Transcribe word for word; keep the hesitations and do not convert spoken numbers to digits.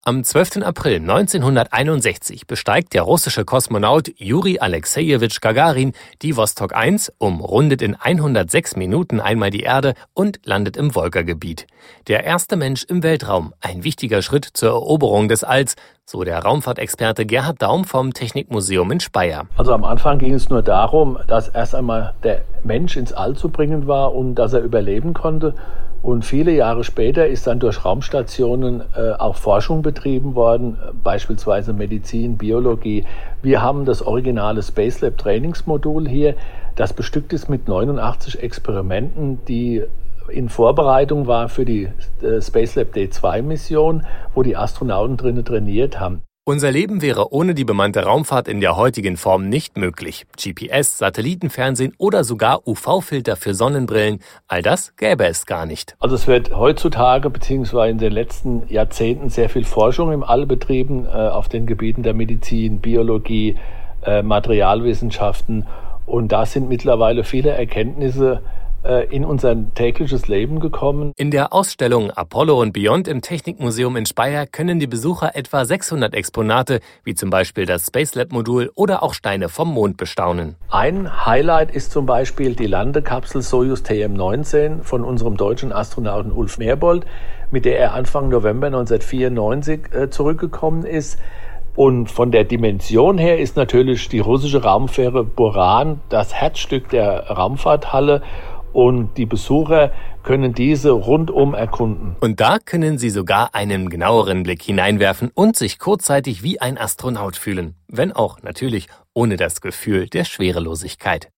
Am zwölften April neunzehnhunderteinundsechzig besteigt der russische Kosmonaut Juri Alexejewitsch Gagarin die Wostok eins, umrundet in hundertsechs Minuten einmal die Erde und landet im Wolga-Gebiet. Der erste Mensch im Weltraum, ein wichtiger Schritt zur Eroberung des Alls, so der Raumfahrtexperte Gerhard Daum vom Technikmuseum in Speyer. Also am Anfang ging es nur darum, dass erst einmal der Mensch ins All zu bringen war und dass er überleben konnte. Und viele Jahre später ist dann durch Raumstationen äh, auch Forschung betrieben worden, beispielsweise Medizin, Biologie. Wir haben das originale Spacelab Trainingsmodul hier, das bestückt ist mit neunundachtzig Experimenten, die in Vorbereitung war für die äh, Spacelab D zwei Mission, wo die Astronauten drinnen trainiert haben. Unser Leben wäre ohne die bemannte Raumfahrt in der heutigen Form nicht möglich. G P S, Satellitenfernsehen oder sogar U V-Filter für Sonnenbrillen, all das gäbe es gar nicht. Also es wird heutzutage bzw. in den letzten Jahrzehnten sehr viel Forschung im All betrieben, äh, auf den Gebieten der Medizin, Biologie, äh, Materialwissenschaften. Und da sind mittlerweile viele Erkenntnisse in unser tägliches Leben gekommen. In der Ausstellung Apollo und Beyond im Technikmuseum in Speyer können die Besucher etwa sechshundert Exponate, wie zum Beispiel das Spacelab-Modul oder auch Steine vom Mond bestaunen. Ein Highlight ist zum Beispiel die Landekapsel Sojus T M neunzehn von unserem deutschen Astronauten Ulf Merbold, mit der er Anfang November neunzehnhundertvierundneunzig äh, zurückgekommen ist. Und von der Dimension her ist natürlich die russische Raumfähre Buran das Herzstück der Raumfahrthalle. Und die Besucher können diese rundum erkunden. Und da können sie sogar einen genaueren Blick hineinwerfen und sich kurzzeitig wie ein Astronaut fühlen. Wenn auch natürlich ohne das Gefühl der Schwerelosigkeit.